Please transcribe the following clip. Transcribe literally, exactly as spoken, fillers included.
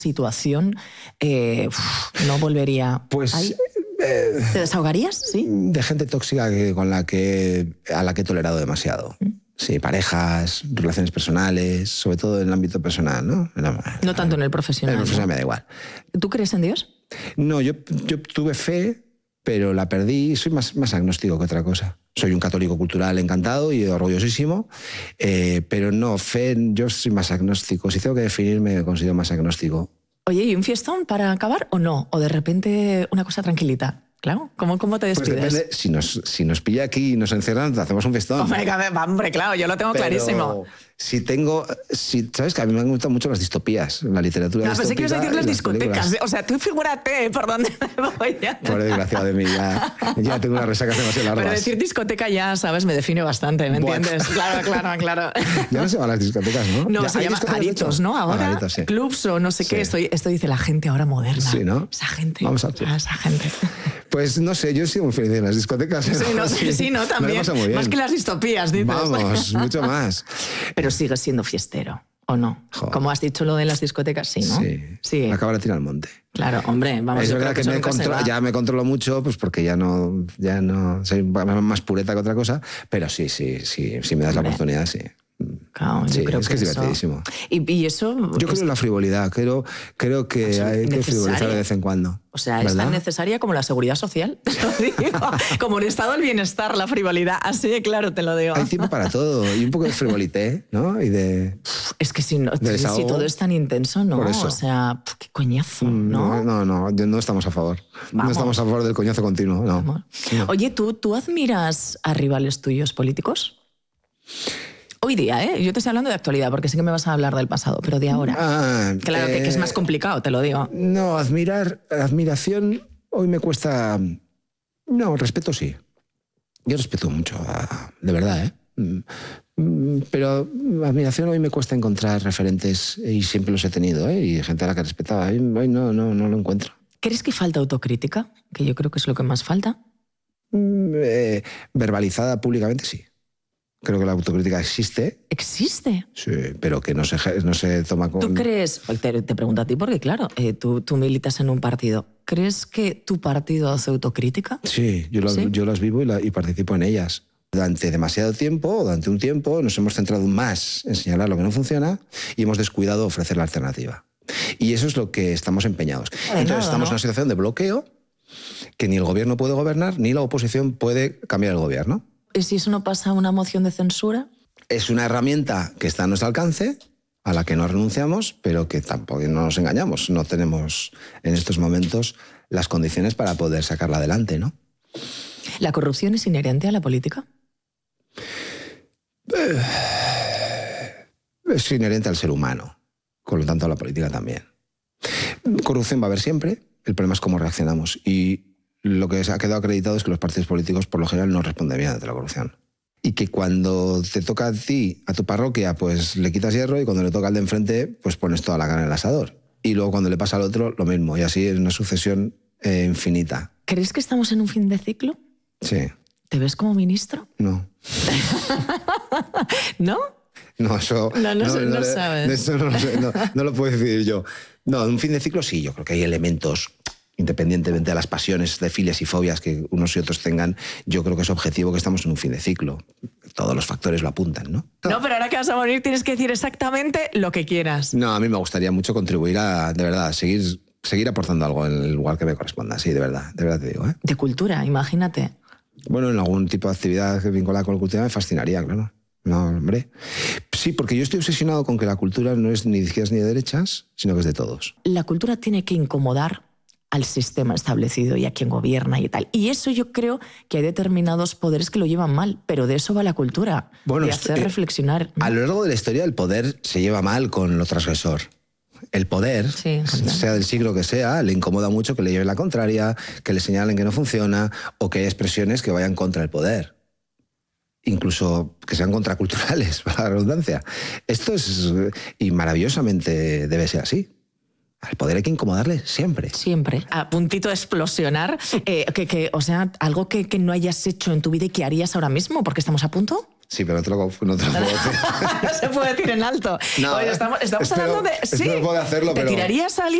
situación eh, uf, no volvería... Pues... ¿Ahí? Eh, ¿Te desahogarías? Sí. De gente tóxica que, con la que, a la que he tolerado demasiado. ¿Mm? Sí, parejas, relaciones personales, sobre todo en el ámbito personal, ¿no? No, no tanto en el profesional. En el profesional ¿no? me da igual. ¿Tú crees en Dios? No, yo, yo tuve fe, pero la perdí. Soy más, más agnóstico que otra cosa. Soy un católico cultural encantado y orgullosísimo, eh, pero no, fe, yo soy más agnóstico. Si tengo que definirme, me considero más agnóstico. Oye, ¿y un fiestón para acabar o no? ¿O de repente una cosa tranquilita? Claro, ¿cómo, cómo te despides? Pues depende, si nos, si nos pilla aquí y nos encierran, hacemos un fiestón. Hombre, hombre, claro, yo lo tengo pero clarísimo. Si tengo... Si, ¿sabes que a mí me han gustado mucho las distopías, la literatura no, distópica? No, pensé que ibas a decir las discotecas. Películas. O sea, tú figúrate por dónde me voy ya. Por desgraciado de mí, ya, ya tengo unas resacas demasiado largas. Pero decir discoteca ya, ¿sabes? Me define bastante, ¿me bueno. entiendes? Claro, claro, claro. Ya no se llaman las discotecas, ¿no? No, ya, se llama garitos, ¿no? Ahora, ah, garitos, sí. Clubs o no sé sí. qué. Esto, esto dice la gente ahora moderna. Sí, ¿no? Esa gente. Vamos a ah, esa gente. Pues no sé, yo soy muy feliz en las discotecas. Sí, no, sí, sí, no, también. Muy bien. Más que las distopías, dices. Vamos, mucho más. Pero sigues siendo fiestero, ¿o no? Joder. Como has dicho lo de las discotecas, sí, ¿no? Sí, sí. Me acabo de tirar al monte. Claro, hombre, vamos. Es verdad que, que me controlo, ya me controlo mucho, pues porque ya no, ya no soy más pureta que otra cosa, pero sí, sí, sí, si me das hombre. la oportunidad, sí. Claro, yo sí, creo es que, que es eso... divertidísimo. Y, y eso... Yo creo en la frivolidad, creo, creo que o sea, hay que necesaria. frivolizar de vez en cuando. O sea, ¿verdad? es tan necesaria como la seguridad social, te lo digo. Como el estado del bienestar, la frivolidad, así de claro te lo digo. Hay tiempo para todo y un poco de frivolité, ¿no? Y de... Es que si, no, si todo es tan intenso, ¿no? Por eso. O sea, qué coñazo, ¿no? No, no, no, no estamos a favor. Vamos. No estamos a favor del coñazo continuo, no. no. Oye, ¿tú, ¿tú admiras a rivales tuyos políticos? Hoy día, ¿eh? Yo te estoy hablando de actualidad, porque sé que me vas a hablar del pasado, pero de ahora. Ah, claro eh, que, que es más complicado, te lo digo. No, admirar, admiración, hoy me cuesta... No, respeto sí. Yo respeto mucho, a... de verdad, ¿eh? Pero admiración hoy me cuesta encontrar referentes y siempre los he tenido, ¿eh? Y gente a la que respetaba. Hoy no, no, no lo encuentro. ¿Crees que falta autocrítica? Que yo creo que es lo que más falta. Eh, verbalizada públicamente, sí. Creo que la autocrítica existe. ¿Existe? Sí, pero que no se, no se toma con... ¿Tú crees? Te, te pregunto a ti porque, claro, eh, tú, tú militas en un partido. ¿Crees que tu partido hace autocrítica? Sí, yo, lo, ¿Sí? yo las vivo y, la, y participo en ellas. Durante demasiado tiempo, durante un tiempo, nos hemos centrado más en señalar lo que no funciona y hemos descuidado ofrecer la alternativa. Y eso es lo que estamos empeñados. Entonces nada, estamos ¿no? en una situación de bloqueo que ni el gobierno puede gobernar ni la oposición puede cambiar el gobierno. ¿Y si eso no pasa a una moción de censura? Es una herramienta que está a nuestro alcance, a la que no renunciamos, pero que tampoco no nos engañamos. No tenemos en estos momentos las condiciones para poder sacarla adelante, ¿no? ¿La corrupción es inherente a la política? Eh, es inherente al ser humano, con lo tanto a la política también. Corrupción va a haber siempre, el problema es cómo reaccionamos. Y lo que se ha quedado acreditado es que los partidos políticos por lo general no responden bien ante la corrupción. Y que cuando te toca a ti, a tu parroquia, pues le quitas hierro y cuando le toca al de enfrente, pues pones toda la carne en el asador. Y luego cuando le pasa al otro, lo mismo. Y así es una sucesión eh, infinita. ¿Crees que estamos en un fin de ciclo? Sí. ¿Te ves como ministro? No. ¿No? No, eso no, no, no, no, no sabes. Eso no, no, no lo puedo decidir yo. No, un fin de ciclo sí, yo creo que hay elementos... Independientemente de las pasiones, de filias y fobias que unos y otros tengan, yo creo que es objetivo que estamos en un fin de ciclo. Todos los factores lo apuntan, ¿no? No, pero ahora que vas a morir tienes que decir exactamente lo que quieras. No, a mí me gustaría mucho contribuir a, de verdad, seguir, seguir aportando algo en el lugar que me corresponda. Sí, de verdad, de verdad te digo, ¿eh? De cultura, imagínate. Bueno, en algún tipo de actividad vinculada con la cultura me fascinaría, claro. No, hombre. Sí, porque yo estoy obsesionado con que la cultura no es ni de izquierdas ni de derechas, sino que es de todos. La cultura tiene que incomodar al sistema establecido y a quien gobierna y tal. Y eso yo creo que hay determinados poderes que lo llevan mal, pero de eso va la cultura, bueno, de hacer eh, reflexionar. A lo largo de la historia el poder se lleva mal con lo transgresor. El poder, sí, sea del siglo que sea, le incomoda mucho que le lleven la contraria, que le señalen que no funciona o que hay expresiones que vayan contra el poder. Incluso que sean contraculturales, para la redundancia. Esto es... y maravillosamente debe ser así. Al poder hay que incomodarle siempre. Siempre. A puntito de explosionar. Eh, que, que, o sea, algo que, que no hayas hecho en tu vida y que harías ahora mismo, porque estamos a punto. Sí, pero no te lo, no te lo puedo decir. No se puede decir en alto. No, Oye, estamos estamos espero, hablando de... espero Sí, poder hacerlo, ¿te pero... tirarías al